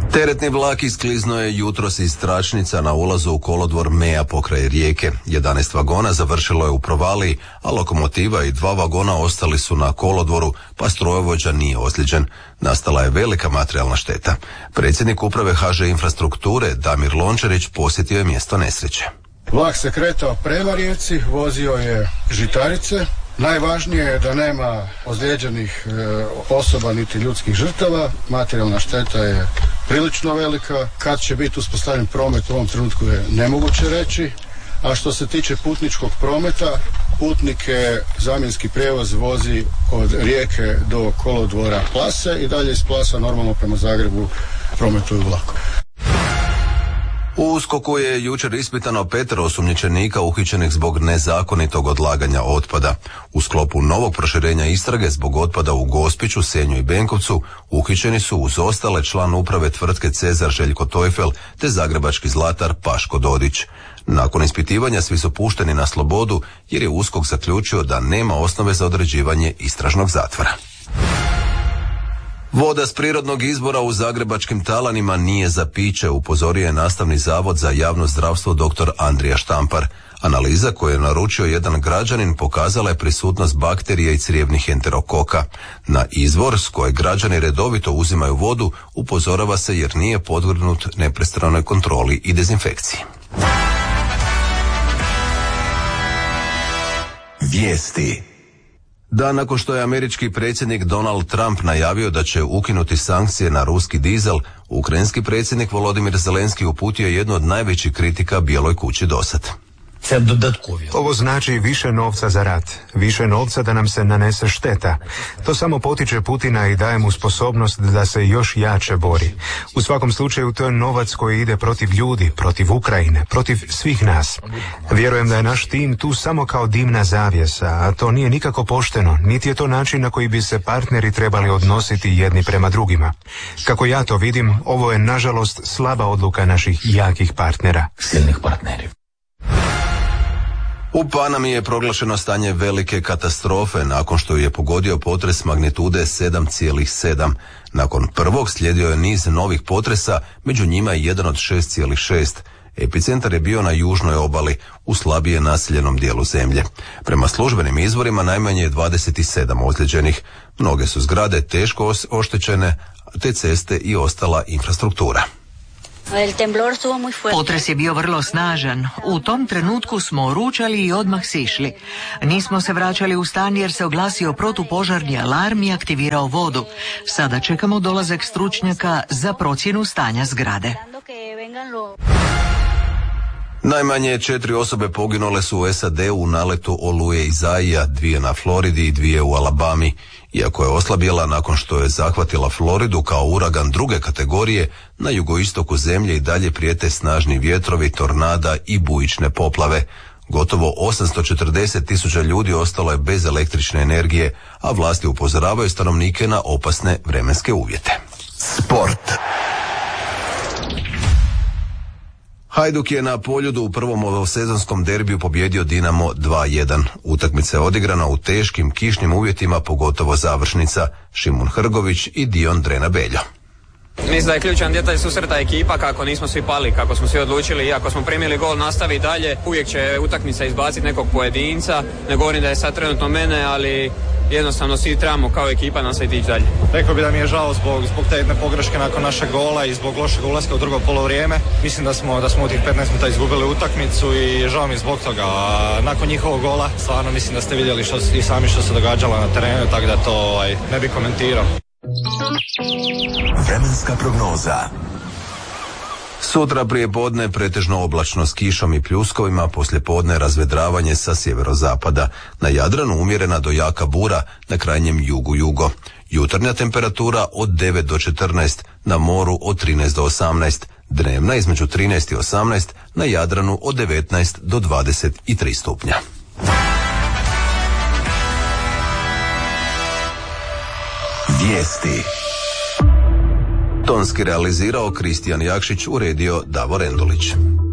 Teretni vlak iskliznuo je jutros iz tračnica na ulazu u kolodvor Meja pokraj Rijeke. 11 vagona završilo je u provaliji, a lokomotiva i 2 vagona ostali su na kolodvoru, pa strojovođa nije ozlijeđen. Nastala je velika materijalna šteta. Predsjednik uprave HŽ Infrastrukture Damir Lončarić posjetio je mjesto nesreće. Vlak se kretao prema Rijeci, vozio je žitarice. Najvažnije je da nema ozlijeđenih osoba niti ljudskih žrtava. Materijalna šteta je prilično velika. Kad će biti uspostavljen promet u ovom trenutku je nemoguće reći. A što se tiče putničkog prometa, putnike zamjenski prijevoz vozi od Rijeke do kolodvora Plase i dalje iz Plasa normalno prema Zagrebu prometuju vlakom. U USKOK-u je jučer ispitano 5 osumnjičenika uhićenih zbog nezakonitog odlaganja otpada. U sklopu novog proširenja istrage zbog otpada u Gospiću, Senju i Benkovcu uhićeni su uz ostale član uprave tvrtke Cezar Željko Tojfel te zagrebački zlatar Paško Dodić. Nakon ispitivanja svi su pušteni na slobodu jer je USKOK zaključio da nema osnove za određivanje istražnog zatvora. Voda s prirodnog izvora u zagrebačkim Talanima nije za piće, upozorio je Nastavni zavod za javno zdravstvo dr. Andrija Štampar. Analiza koju je naručio jedan građanin pokazala je prisutnost bakterija i crijevnih enterokoka. Na izvor s kojeg građani redovito uzimaju vodu upozorava se jer nije podvrgnut neprestranoj kontroli i dezinfekciji. Vijesti. Dan nakon što je američki predsjednik Donald Trump najavio da će ukinuti sankcije na ruski dizel, ukrajinski predsjednik Volodimir Zelenski uputio jednu od najvećih kritika Bijeloj kući dosad. Ovo znači više novca za rat, više novca da nam se nanese šteta. To samo potiče Putina i daje mu sposobnost da se još jače bori. U svakom slučaju to je novac koji ide protiv ljudi, protiv Ukrajine, protiv svih nas. Vjerujem da je naš tim tu samo kao dimna zavjesa, a to nije nikako pošteno, niti je to način na koji bi se partneri trebali odnositi jedni prema drugima. Kako ja to vidim, ovo je nažalost slaba odluka naših jakih partnera. Silnih partneri. U Panami je proglašeno stanje velike katastrofe nakon što je pogodio potres magnitude 7,7. Nakon prvog slijedio je niz novih potresa, među njima i jedan od 6,6. Epicentar je bio na južnoj obali, u slabije naseljenom dijelu zemlje. Prema službenim izvorima najmanje je 27 ozlijeđenih. Mnoge su zgrade teško oštećene, te ceste i ostala infrastruktura. Potres je bio vrlo snažan. U tom trenutku smo ručali i odmah sišli. Nismo se vraćali u stan jer se oglasio protupožarni alarm i aktivirao vodu. Sada čekamo dolazak stručnjaka za procjenu stanja zgrade. Najmanje 4 osobe poginule su u SAD-u u naletu oluje Izaija, 2 na Floridi i 2 u Alabami. Iako je oslabjela nakon što je zahvatila Floridu kao uragan druge kategorije, na jugoistoku zemlje i dalje prijete snažni vjetrovi, tornada i bujične poplave. Gotovo 840.000 ljudi ostalo je bez električne energije, a vlasti upozoravaju stanovnike na opasne vremenske uvjete. Sport. Hajduk je na Poljudu u prvom ovosezonskom derbiju pobjedio Dinamo 2:1. Utakmica je odigrana u teškim kišnim uvjetima, pogotovo završnica. Šimun Hrgović i Dion Drena Beljo. Mislim da je ključan detalj susreta ekipa, kako nismo svi pali, kako smo svi odlučili i ako smo primili gol nastavi dalje. Uvijek će utakmica izbaciti nekog pojedinca, ne govorim da je sad trenutno mene, ali jednostavno svi trebamo kao ekipa nastaviti ići dalje. Rekao bi da mi je žao zbog te jedne pogreške nakon našeg gola i zbog lošeg ulaska u drugo polovrijeme. Mislim da smo u tih 15 minuta izgubili utakmicu i žao mi zbog toga. A nakon njihovog gola stvarno mislim da ste vidjeli i sami što se događalo na terenu, tako da to ne bi komentirao. Vremenska prognoza. Sutra prije podne pretežno oblačno s kišom i pljuskovima, poslije podne razvedravanje sa sjeverozapada. Na Jadranu umjerena do jaka bura, na krajnjem jugu. Jutarnja temperatura od 9 do 14, na moru od 13 do 18, dnevna između 13 i 18, na Jadranu od 19 do 23 stupnja. Vijesti. Tonski realizirao Kristijan Jakšić, uredio Davor Endulić.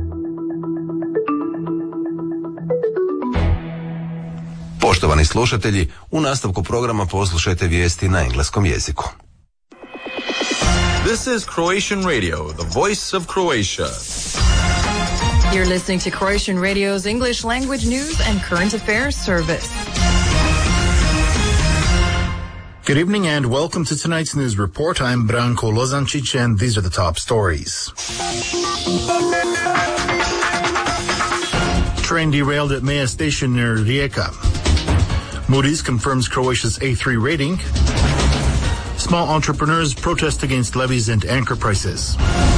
Poštovani slušatelji, u nastavku programa poslušajte vijesti na engleskom jeziku. This is Croatian Radio, the voice of Croatia. You're listening to Croatian Radio's English language news and current affairs service. Good evening and welcome to tonight's news report. I'm Branko Lozancic and these are the top stories. Train derailed at Meja station near Rijeka. Moody's confirms Croatia's A3 rating. Small entrepreneurs protest against levies and anchor prices.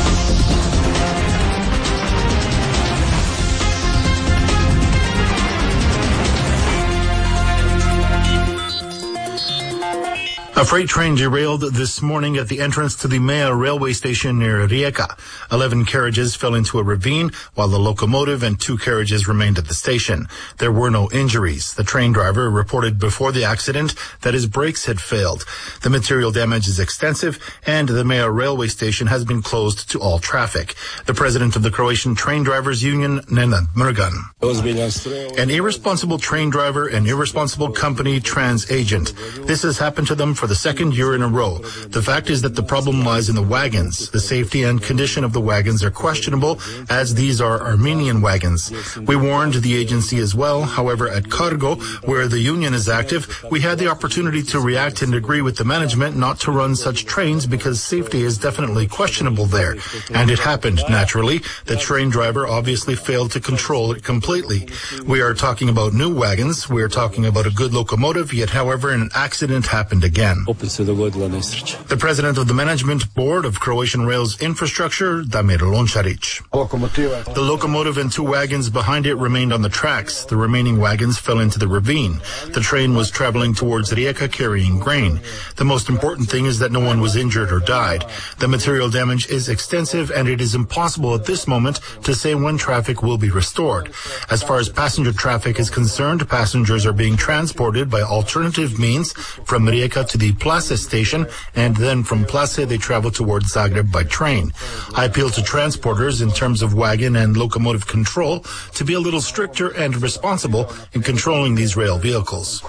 A freight train derailed this morning at the entrance to the Meja railway station near Rijeka. 11 carriages fell into a ravine, while the locomotive and 2 carriages remained at the station. There were no injuries. The train driver reported before the accident that his brakes had failed. The material damage is extensive, and the Meja railway station has been closed to all traffic. The president of the Croatian Train Drivers Union, Nenad Mrgan. An irresponsible train driver and irresponsible company TransAgent. This has happened to them for the second year in a row. The fact is that the problem lies in the wagons. The safety and condition of the wagons are questionable, as these are Armenian wagons. We warned the agency as well. However, at Cargo, where the union is active, we had the opportunity to react and agree with the management not to run such trains because safety is definitely questionable there. And it happened, naturally. The train driver obviously failed to control it completely. We are talking about new wagons. We are talking about a good locomotive, yet however, an accident happened again. The president of the management board of Croatian Rail's infrastructure, Damir Lončarić. The locomotive and 2 wagons behind it remained on the tracks. The remaining wagons fell into the ravine. The train was traveling towards Rijeka carrying grain. The most important thing is that no one was injured or died. The material damage is extensive and it is impossible at this moment to say when traffic will be restored. As far as passenger traffic is concerned, passengers are being transported by alternative means from Rijeka to the Place station, and then from Place they travel towards Zagreb by train. I appeal to transporters in terms of wagon and locomotive control to be a little stricter and responsible in controlling these rail vehicles.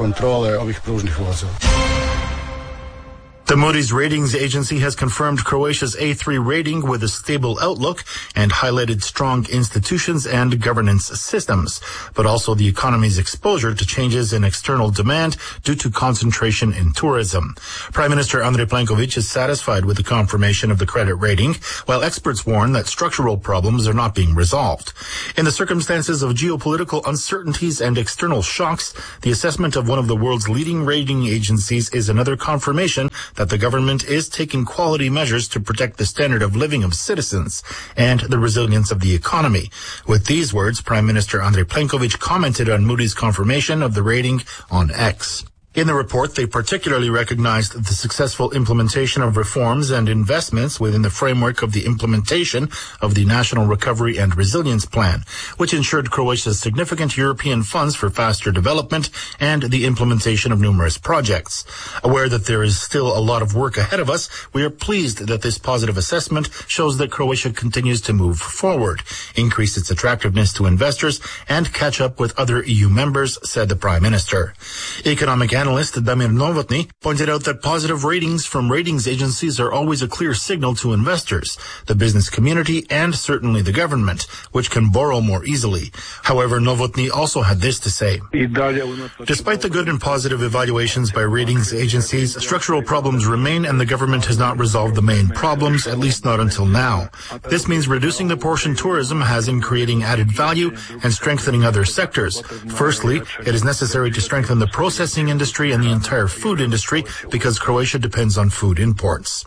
The Moody's ratings agency has confirmed Croatia's A3 rating with a stable outlook and highlighted strong institutions and governance systems, but also the economy's exposure to changes in external demand due to concentration in tourism. Prime Minister Andrej Plenković is satisfied with the confirmation of the credit rating, while experts warn that structural problems are not being resolved. In the circumstances of geopolitical uncertainties and external shocks, the assessment of one of the world's leading rating agencies is another confirmation that the government is taking quality measures to protect the standard of living of citizens and the resilience of the economy. With these words, Prime Minister Andrej Plenković commented on Moody's confirmation of the rating on X. In the report, they particularly recognized the successful implementation of reforms and investments within the framework of the implementation of the National Recovery and Resilience Plan, which ensured Croatia's significant European funds for faster development and the implementation of numerous projects. Aware that there is still a lot of work ahead of us, we are pleased that this positive assessment shows that Croatia continues to move forward, increase its attractiveness to investors, and catch up with other EU members, said the Prime Minister. Economic analyst Damir Novotny pointed out that positive ratings from ratings agencies are always a clear signal to investors, the business community, and certainly the government, which can borrow more easily. However, Novotny also had this to say. Despite the good and positive evaluations by ratings agencies, structural problems remain and the government has not resolved the main problems, at least not until now. This means reducing the portion tourism has in creating added value and strengthening other sectors. Firstly, it is necessary to strengthen the processing industry and the entire food industry because Croatia depends on food imports.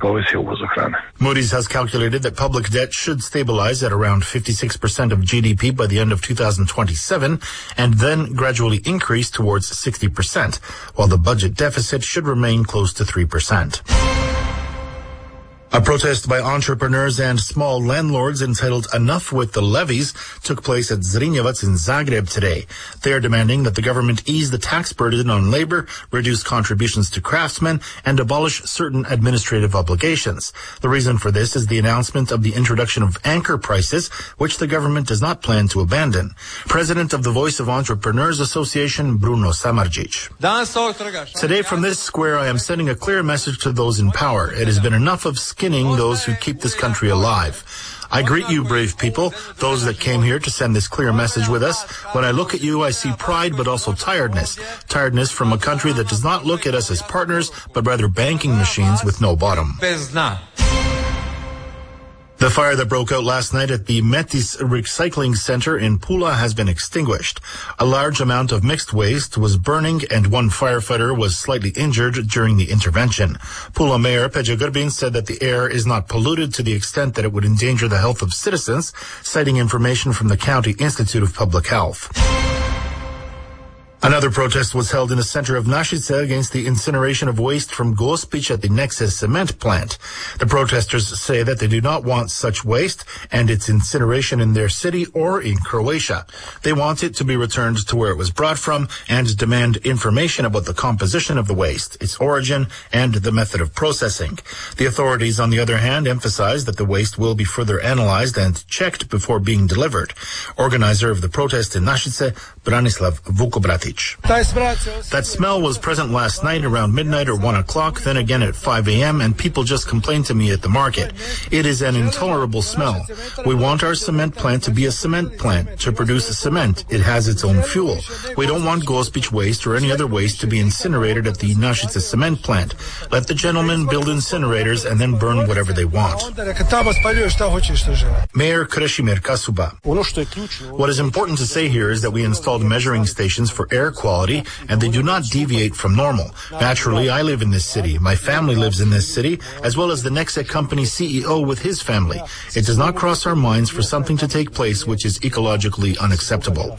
Moody's has calculated that public debt should stabilize at around 56% of GDP by the end of 2027 and then gradually increase towards 60%, while the budget deficit should remain close to 3%. A protest by entrepreneurs and small landlords entitled Enough with the Levies took place at Zrinjevac in Zagreb today. They are demanding that the government ease the tax burden on labor, reduce contributions to craftsmen, and abolish certain administrative obligations. The reason for this is the announcement of the introduction of anchor prices, which the government does not plan to abandon. President of the Voice of Entrepreneurs Association, Bruno Samardzic. Today from this square, I am sending a clear message to those in power. It has been enough of skinning those who keep this country alive. I greet you, brave people, those that came here to send this clear message with us. When I look at you, I see pride, but also tiredness. Tiredness from a country that does not look at us as partners, but rather banking machines with no bottom. The fire that broke out last night at the Metis Recycling Center in Pula has been extinguished. A large amount of mixed waste was burning and one firefighter was slightly injured during the intervention. Pula Mayor Peja Grbin said that the air is not polluted to the extent that it would endanger the health of citizens, citing information from the County Institute of Public Health. Another protest was held in the center of Našice against the incineration of waste from Gospić at the Nexus cement plant. The protesters say that they do not want such waste and its incineration in their city or in Croatia. They want it to be returned to where it was brought from and demand information about the composition of the waste, its origin, and the method of processing. The authorities, on the other hand, emphasize that the waste will be further analyzed and checked before being delivered. Organizer of the protest in Našice, Branislav Vukobratić. That smell was present last night around midnight or 1 o'clock, then again at 5 a.m., and people just complained to me at the market. It is an intolerable smell. We want our cement plant to be a cement plant, to produce cement. It has its own fuel. We don't want Gospić waste or any other waste to be incinerated at the Našice cement plant. Let the gentlemen build incinerators and then burn whatever they want. Mayor Krešimir Kasuba. What is important to say here is that we installed measuring stations for air quality, and they do not deviate from normal. Naturally, I live in this city. My family lives in this city, as well as the Nexec company CEO with his family. It does not cross our minds for something to take place which is ecologically unacceptable.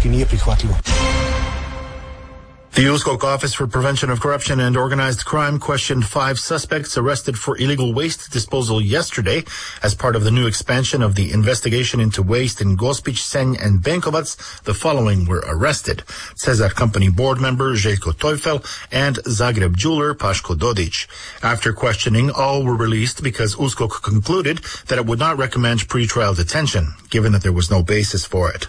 The USKOK Office for Prevention of Corruption and Organized Crime questioned 5 suspects arrested for illegal waste disposal yesterday as part of the new expansion of the investigation into waste in Gospić, Senj, and Benkovac. The following were arrested: Cezar Company board member Željko Teufel and Zagreb jeweler Paško Dodić. After questioning, all were released because USKOK concluded that it would not recommend pretrial detention, given that there was no basis for it.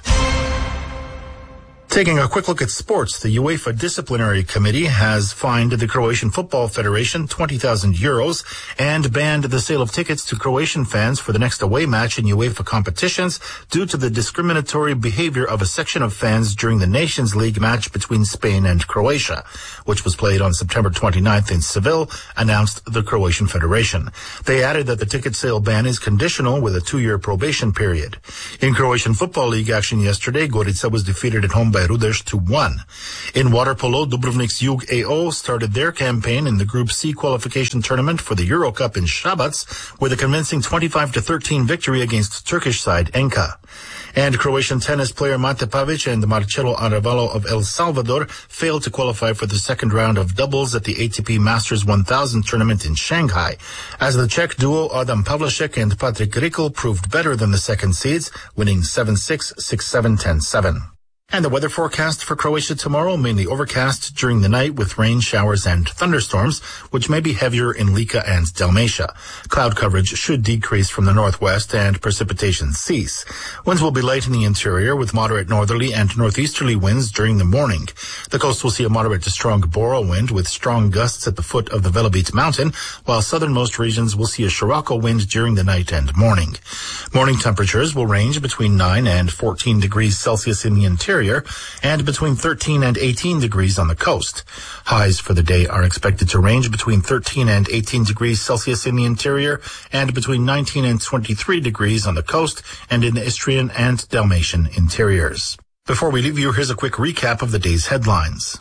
Taking a quick look at sports, the UEFA Disciplinary Committee has fined the Croatian Football Federation €20,000 and banned the sale of tickets to Croatian fans for the next away match in UEFA competitions due to the discriminatory behavior of a section of fans during the Nations League match between Spain and Croatia, which was played on September 29th in Seville, announced the Croatian Federation. They added that the ticket sale ban is conditional with a 2-year probation period. In Croatian Football League action yesterday, Gorica was defeated at home by Rudeš 2-1. In water polo, Dubrovnik's Jug AO started their campaign in the Group C qualification tournament for the Euro Cup in Šabac with a convincing 25-13 victory against Turkish side Enka. And Croatian tennis player Mate Pavic and Marcelo Arevalo of El Salvador failed to qualify for the second round of doubles at the ATP Masters 1000 tournament in Shanghai, as the Czech duo Adam Pavlicek and Patrik Rikl proved better than the second seeds, winning 7-6, 6-7, 10-7. And the weather forecast for Croatia tomorrow, mainly overcast during the night with rain, showers, and thunderstorms, which may be heavier in Lika and Dalmatia. Cloud coverage should decrease from the northwest and precipitation cease. Winds will be light in the interior with moderate northerly and northeasterly winds during the morning. The coast will see a moderate to strong Bora wind with strong gusts at the foot of the Velebit mountain, while southernmost regions will see a Scirocco wind during the night and morning. Morning temperatures will range between 9 and 14 degrees Celsius in the interior, and between 13 and 18 degrees on the coast. Highs for the day are expected to range between 13 and 18 degrees Celsius in the interior and between 19 and 23 degrees on the coast and in the Istrian and Dalmatian interiors. Before we leave you, here's a quick recap of the day's headlines.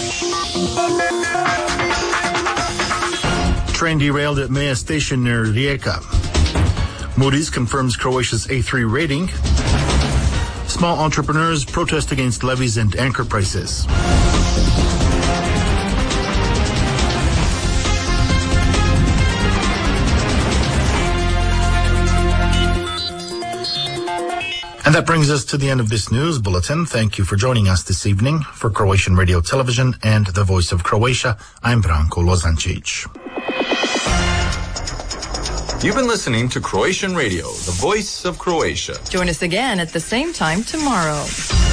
Train derailed at Mea station near Rijeka. Moody's confirms Croatia's A3 rating. Small entrepreneurs protest against levies and anchor prices. And that brings us to the end of this news bulletin. Thank you for joining us this evening. For Croatian Radio Television and the Voice of Croatia, I'm Branko Lozancic. You've been listening to Croatian Radio, the Voice of Croatia. Join us again at the same time tomorrow.